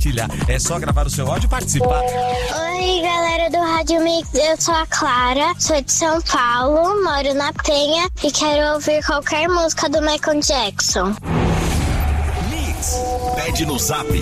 É só gravar o seu áudio e participar. Oi, galera do Rádio Mix, eu sou a Clara, sou de São Paulo, moro na Penha e quero ouvir qualquer música do Michael Jackson. Mix, pede no Zap